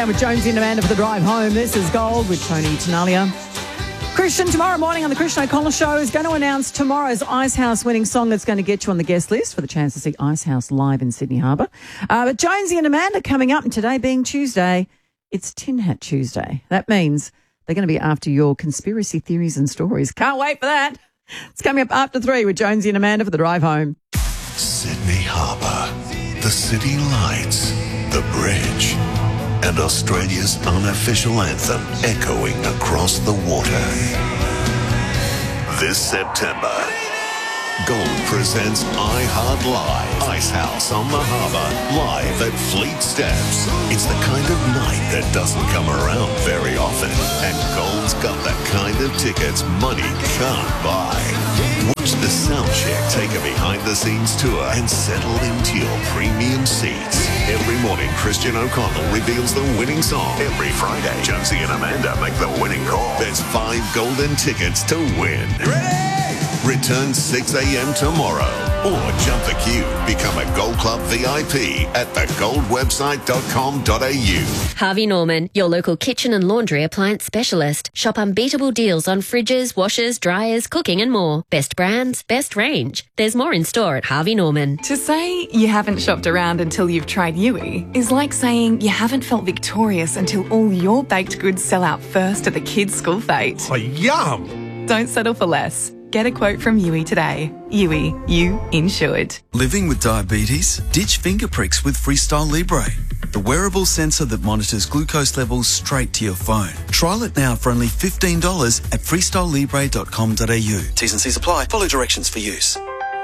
Countdown with Jonesy and Amanda for the drive home. This is Gold with Tony Tenalia. Christian, tomorrow morning on the Christian O'Connell Show, is going to announce tomorrow's Icehouse winning song that's going to get you on the guest list for the chance to see Icehouse live in Sydney Harbour. But Jonesy and Amanda coming up, and today being Tuesday, it's Tin Hat Tuesday. That means they're going to be after your conspiracy theories and stories. Can't wait for that. It's coming up after 3 with Jonesy and Amanda for the drive home. Sydney Harbour, the city lights, the bridge, and Australia's unofficial anthem echoing across the water. This September, Gold presents iHeart Live, Icehouse on the Harbour, live at Fleet Steps. It's the kind of night that doesn't come around very often, and Gold's got the kind of tickets money can't buy. Watch the soundcheck take a behind-the-scenes tour and settle into your premium seats. Every morning, Christian O'Connell reveals the winning song. Every Friday, Jonesy and Amanda make the winning call. There's 5 golden tickets to win. Ready? Return 6 a.m. tomorrow. Or jump the queue. Become a Gold Club VIP at thegoldwebsite.com.au. Harvey Norman, your local kitchen and laundry appliance specialist. Shop unbeatable deals on fridges, washers, dryers, cooking and more. Best brands, best range. There's more in store at Harvey Norman. To say you haven't shopped around until you've tried Yui is like saying you haven't felt victorious until all your baked goods sell out first at the kids' school fete. Oh, yum! Don't settle for less. Get a quote from Yui today. Yui, you insured. Living with diabetes? Ditch finger pricks with Freestyle Libre, the wearable sensor that monitors glucose levels straight to your phone. Trial it now for only $15 at freestylelibre.com.au. T's and C's apply. Follow directions for use.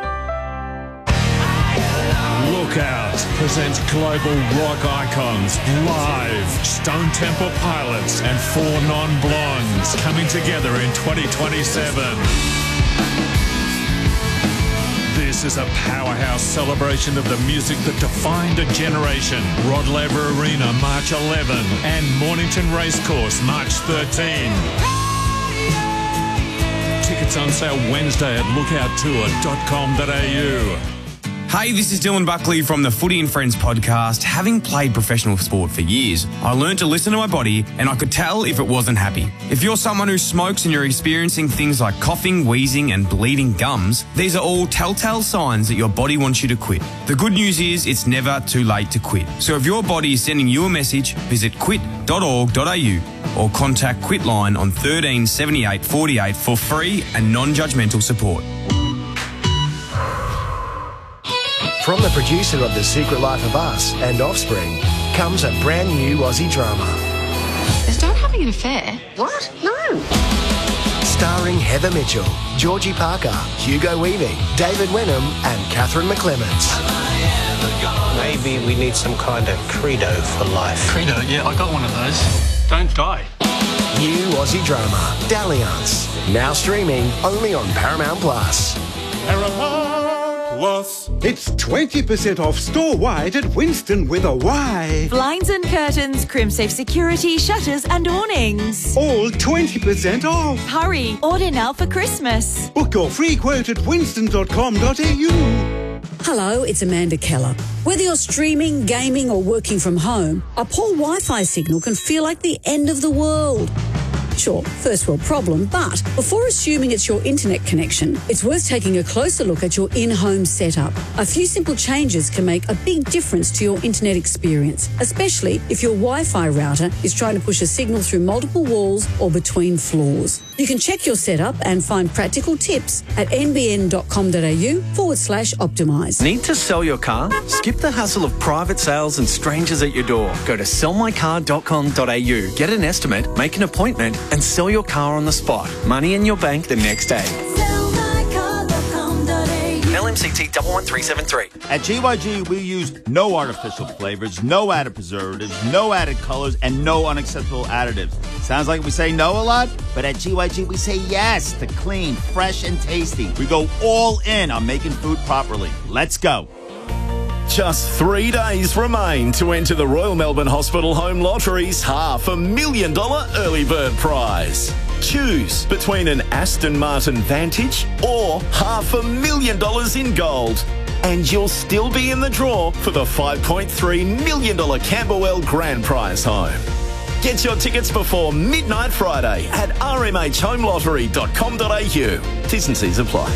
Lookout presents global rock icons live. Stone Temple Pilots and 4 Non-Blondes coming together in 2027. This is a powerhouse celebration of the music that defined a generation. Rod Laver Arena, March 11, and Mornington Racecourse, March 13. Tickets on sale Wednesday at lookouttour.com.au. Hey, this is Dylan Buckley from the Footy and Friends podcast. Having played professional sport for years, I learned to listen to my body and I could tell if it wasn't happy. If you're someone who smokes and you're experiencing things like coughing, wheezing and bleeding gums, these are all telltale signs that your body wants you to quit. The good news is it's never too late to quit. So if your body is sending you a message, visit quit.org.au or contact Quitline on 13 78 48 for free and non-judgmental support. From the producer of The Secret Life of Us and Offspring comes a brand new Aussie drama. Is Dad having an affair? What? No. Starring Heather Mitchell, Georgie Parker, Hugo Weaving, David Wenham and Catherine McClements. Maybe we need some kind of credo for life. Credo? Yeah, I got one of those. Don't die. New Aussie drama, Dalliance. Now streaming only on Paramount Plus. It's 20% off store-wide at Winston with a Y. Blinds and curtains, Crimsafe security, shutters and awnings. All 20% off. Hurry, order now for Christmas. Book your free quote at winston.com.au. Hello, it's Amanda Keller. Whether you're streaming, gaming or working from home, a poor Wi-Fi signal can feel like the end of the world. Sure, first world problem, but before assuming it's your internet connection, it's worth taking a closer look at your in-home setup. A few simple changes can make a big difference to your internet experience, especially if your Wi-Fi router is trying to push a signal through multiple walls or between floors. You can check your setup and find practical tips at nbn.com.au/optimise. Need to sell your car? Skip the hassle of private sales and strangers at your door. Go to sellmycar.com.au, get an estimate, make an appointment and sell your car on the spot. Money in your bank the next day. LMCT 11373. At GYG, we use no artificial flavors, no added preservatives, no added colors, and no unacceptable additives. Sounds like we say no a lot, but at GYG, we say yes to clean, fresh, and tasty. We go all in on making food properly. Let's go. Just 3 days remain to enter the Royal Melbourne Hospital Home Lottery's $500,000 early bird prize. Choose between an Aston Martin Vantage or $500,000 in gold. and you'll still be in the draw for the $5.3 million Camberwell Grand Prize home. Get your tickets before midnight Friday at rmhhomelottery.com.au. T's and C's apply.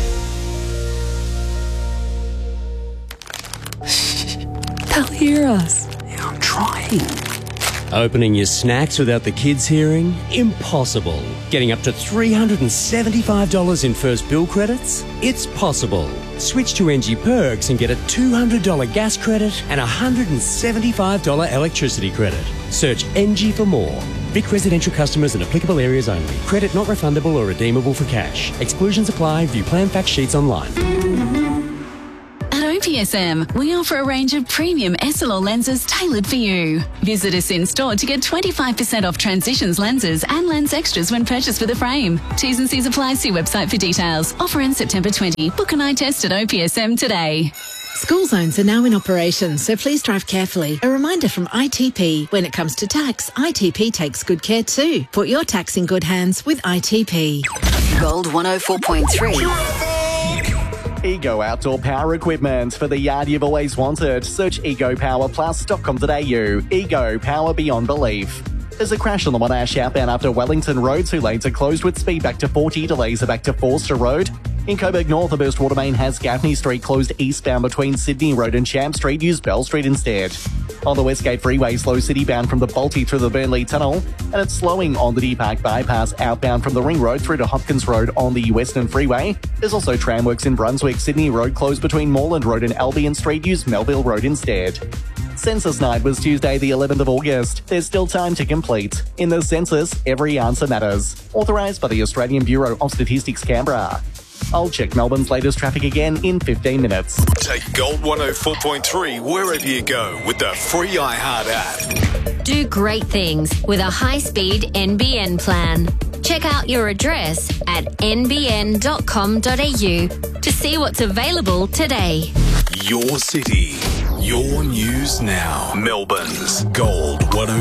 They'll hear us. Yeah, I'm trying. Opening your snacks without the kids hearing? Impossible. Getting up to $375 in first bill credits? It's possible. Switch to NG Perks and get a $200 gas credit and a $175 electricity credit. Search NG for more. Vic residential customers in applicable areas only. Credit not refundable or redeemable for cash. Exclusions apply. View plan fact sheets online. At OPSM, we offer a range of premium SLR lenses tailored for you. Visit us in store to get 25% off Transitions lenses and lens extras when purchased with a frame. T's and C's apply. See website for details. Offer ends September 20. Book an eye test at OPSM today. School zones are now in operation, so please drive carefully. A reminder from ITP, when it comes to tax, ITP takes good care too. Put your tax in good hands with ITP. Gold 104.3. Ego Outdoor Power Equipment. For the yard you've always wanted, search egopowerplus.com.au. Ego Power Beyond Belief. There's a crash on the Monash outbound after Wellington Road. 2 lanes are closed with speed back to 40. Delays are back to Forster Road. In Coburg North, a burst water main has Gaffney Street closed eastbound between Sydney Road and Champ Street. Use Bell Street instead. On the Westgate Freeway, slow city-bound from the Balti through the Burnley Tunnel, and it's slowing on the Deer Park Bypass outbound from the Ring Road through to Hopkins Road on the Western Freeway. There's also tramworks in Brunswick. Sydney Road closed between Moreland Road and Albion Street. Use Melville Road instead. Census night was Tuesday the 11th of August. There's still time to complete. In the census, every answer matters. Authorised by the Australian Bureau of Statistics, Canberra. I'll check Melbourne's latest traffic again in 15 minutes. Take Gold 104.3 wherever you go with the free iHeart app. Do great things with a high-speed NBN plan. Check out your address at nbn.com.au to see what's available today. Your city, your news now. Melbourne's Gold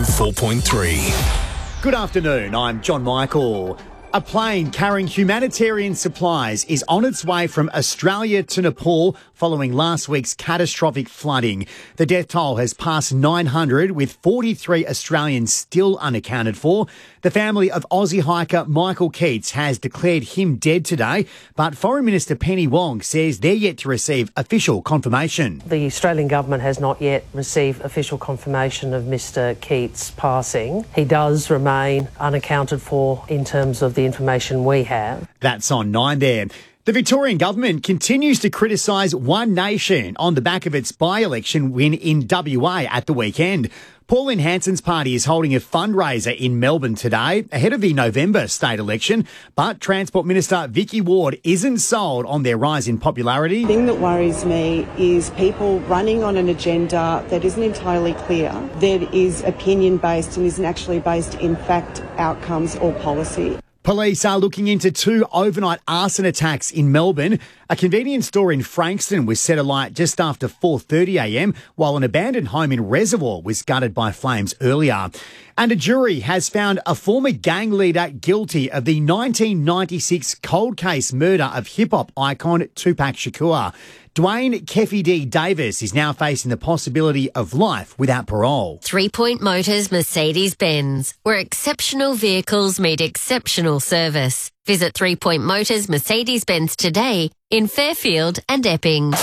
104.3. Good afternoon, I'm John Michael. A plane carrying humanitarian supplies is on its way from Australia to Nepal following last week's catastrophic flooding. The death toll has passed 900, with 43 Australians still unaccounted for. The family of Aussie hiker Michael Keats has declared him dead today, but Foreign Minister Penny Wong says they're yet to receive official confirmation. The Australian government has not yet received official confirmation of Mr Keats' passing. He does remain unaccounted for in terms of the information we have. That's on 9 there. The Victorian government continues to criticise One Nation on the back of its by-election win in WA at the weekend. Pauline Hanson's party is holding a fundraiser in Melbourne today ahead of the November state election, but Transport Minister Vicky Ward isn't sold on their rise in popularity. The thing that worries me is people running on an agenda that isn't entirely clear, that is opinion-based and isn't actually based in fact, outcomes or policy. Police are looking into 2 overnight arson attacks in Melbourne. A convenience store in Frankston was set alight just after 4:30am, while an abandoned home in Reservoir was gutted by flames earlier. And a jury has found a former gang leader guilty of the 1996 cold case murder of hip-hop icon Tupac Shakur. Dwayne Keffy D. Davis is now facing the possibility of life without parole. 3 Point Motors Mercedes-Benz, where exceptional vehicles meet exceptional service. Visit 3 Point Motors Mercedes-Benz today in Fairfield and Epping.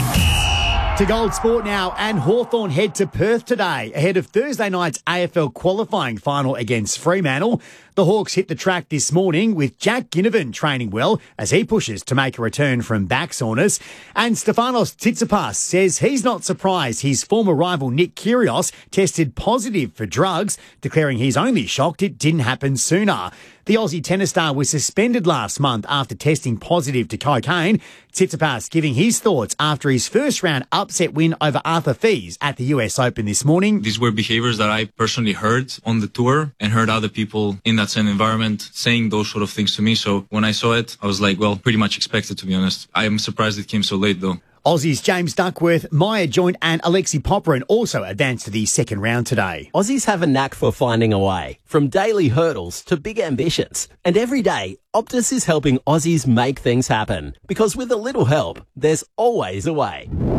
To Gold Sport now, and Hawthorn head to Perth today ahead of Thursday night's AFL qualifying final against Fremantle. The Hawks hit the track this morning with Jack Ginnivan training well as he pushes to make a return from back soreness. And Stefanos Tsitsipas says he's not surprised his former rival Nick Kyrgios tested positive for drugs, declaring he's only shocked it didn't happen sooner. The Aussie tennis star was suspended last month after testing positive to cocaine. Tsitsipas giving his thoughts after his first round upset win over Arthur Fils at the US Open this morning. These were behaviors that I personally heard on the tour and heard other people in that same environment saying those sort of things to me. So when I saw it, I was like, well, pretty much expected, to be honest. I am surprised it came so late, though. Aussies James Duckworth, Maya Joint and Alexi Popperin also advanced to the second round today. Aussies have a knack for finding a way, from daily hurdles to big ambitions. And every day, Optus is helping Aussies make things happen. Because with a little help, there's always a way.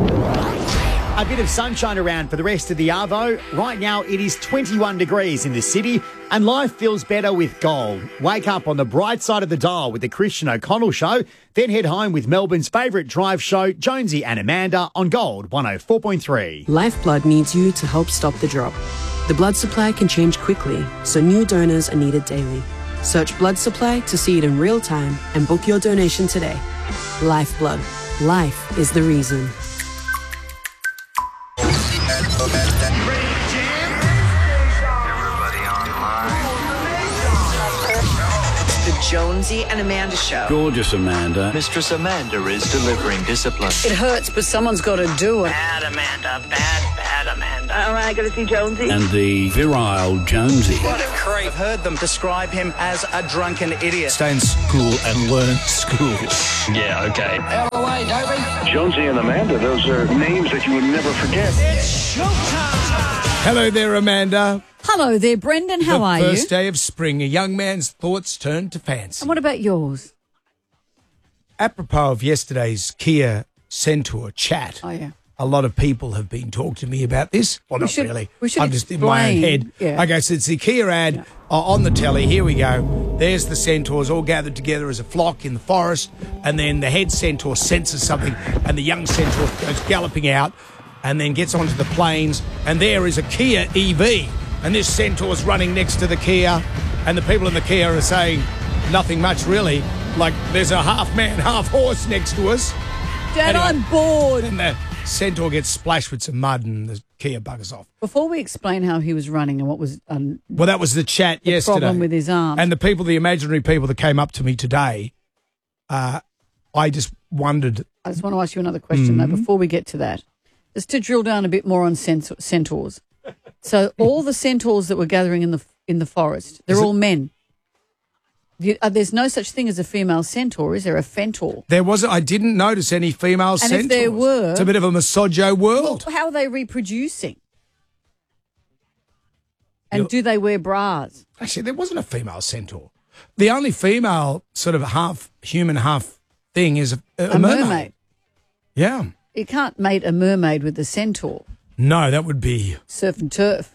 A bit of sunshine around for the rest of the Arvo. Right now it is 21 degrees in the city and life feels better with Gold. Wake up on the bright side of the dial with the Christian O'Connell Show, then head home with Melbourne's favourite drive show, Jonesy and Amanda, on Gold 104.3. Lifeblood needs you to help stop the drop. The blood supply can change quickly, so new donors are needed daily. Search blood supply to see it in real time and book your donation today. Lifeblood. Life is the reason. Jonesy and Amanda Show. Gorgeous Amanda. Mistress Amanda is delivering discipline. It hurts, but someone's got to do it. Bad Amanda. Bad Amanda. All right, got to see Jonesy. And the virile Jonesy. What a creep. I've heard them describe him as a drunken idiot. Stay in school and learn school. Yeah, okay. Out of the way, Toby. Jonesy and Amanda, those are names that you would never forget. It's showtime. Hello there, Amanda. Hello there, Brendan. How are you? The first day of spring, a young man's thoughts turn to fancy. And what about yours? Apropos of yesterday's Kia Centaur chat, a lot of people have been talking to me about this. Well, not really. I'm just in my own head. Yeah. Okay, so it's the Kia ad on the telly. Here we go. There's the centaurs all gathered together as a flock in the forest, and then the head centaur senses something, and the young centaur goes galloping out and then gets onto the plains, and there is a Kia EV. And this centaur's running next to the Kia, and the people in the Kia are saying nothing much really. Like, there's a half man, half horse next to us. Dad, I'm bored. And the centaur gets splashed with some mud and the Kia buggers off. Before we explain how he was running and what was well, that was the chat yesterday. problem with his arm. And the people, the imaginary people that came up to me today, I just wondered. I just want to ask you another question, though, before we get to that. Just to drill down a bit more on centaurs. So all the centaurs that were gathering in the forest, they're all men. There's no such thing as a female centaur, is there? A fentor? There wasn't. I didn't notice any female centaurs. And if there were, it's a bit of a misogyno world. Well, how are they reproducing? And do they wear bras? Actually, there wasn't a female centaur. The only female sort of half human, half thing is a mermaid. Yeah. You can't mate a mermaid with a centaur. No, that would be surf and turf.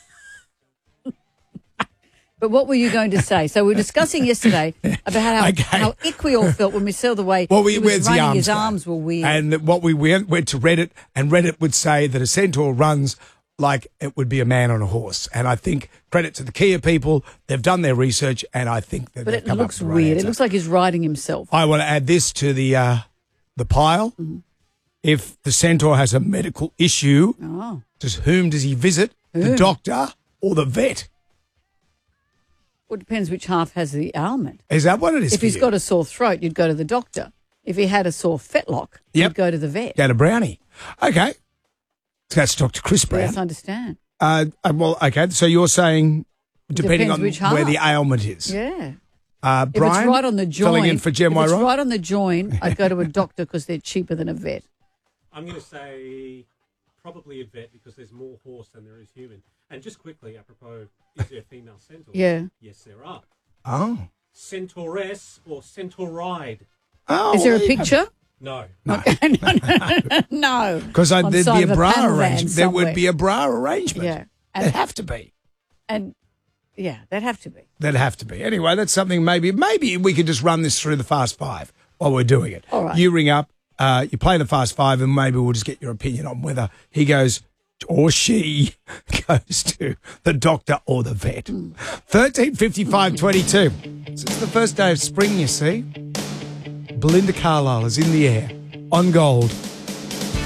But what were you going to say? So we were discussing yesterday about how ick we all felt when we saw the way he was running. His arms were weird. And what we went to Reddit, and Reddit would say that a centaur runs like it would be a man on a horse. And I think credit to the Kia people, they've done their research, and I think that they've come up with the right weird. answer. It looks like he's riding himself. I want to add this to the pile. Mm-hmm. If the centaur has a medical issue, whom does he visit? The doctor or the vet? Well, it depends which half has the ailment. Is that what it is? If he's got a sore throat, you'd go to the doctor. If he had a sore fetlock, you'd go to the vet. Go to Brownie. Okay. So that's Dr. Chris Brown. Yes, I understand. Well, okay. So you're saying depending on where the ailment is. Yeah. Brian, if it's right on the joint, filling in for Jem if it's Wright? right on the joint, I'd go to a doctor because they're cheaper than a vet. I'm going to say probably a vet because there's more horse than there is human. And just quickly, apropos, is there a female centaur? Yeah. Yes, there are. Oh. Centauress or centauride. Oh. Is there a picture? No. No. No. Because there'd be a bra arrangement. There somewhere. would be a bra arrangement. Yeah. There'd have to be. And, yeah, that'd have to be. That'd have to be. Anyway, that's something maybe we could just run this through the Fast Five while we're doing it. All right. You ring up, you play the Fast Five, and maybe we'll just get your opinion on whether he goes or she goes to the doctor or the vet. 13:55:22. It's the first day of spring, you see. Belinda Carlisle is in the air on Gold